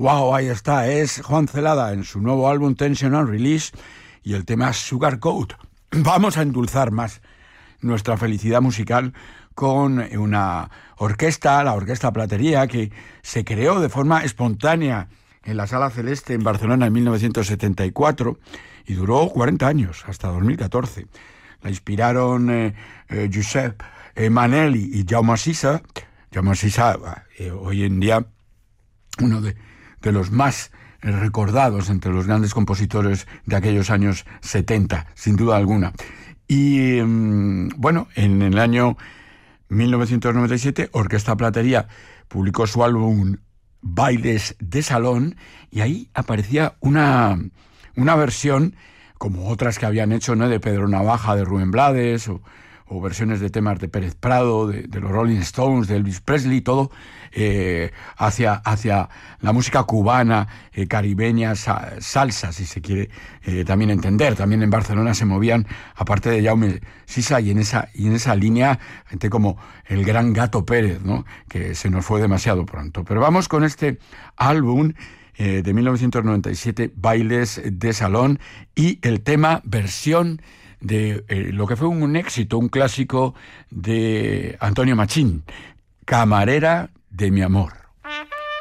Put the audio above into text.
Wow, ahí está, es Juan Celada en su nuevo álbum Tension and Release y el tema Sugar Coat. Vamos a endulzar más nuestra felicidad musical con una orquesta, la Orquesta Platería, que se creó de forma espontánea en la Sala Celeste en Barcelona en 1974 y duró 40 años, hasta 2014. La inspiraron Josep Manelli y Jaume Sisa. Jaume Sisa, hoy en día uno de los más recordados entre los grandes compositores de aquellos años 70, sin duda alguna. Y bueno, en el año 1997, Orquesta Platería publicó su álbum Bailes de Salón y ahí aparecía una versión, como otras que habían hecho, ¿no?, de Pedro Navaja, de Rubén Blades, o versiones de temas de Pérez Prado, de los Rolling Stones, de Elvis Presley, todo hacia la música cubana, caribeña, salsa, si se quiere también entender. También en Barcelona se movían, aparte de Jaume Sisa, y en esa línea, gente como el gran Gato Pérez, ¿no?, que se nos fue demasiado pronto. Pero vamos con este álbum de 1997, Bailes de Salón, y el tema versión de lo que fue un éxito, un clásico de Antonio Machín, Camarera de mi amor.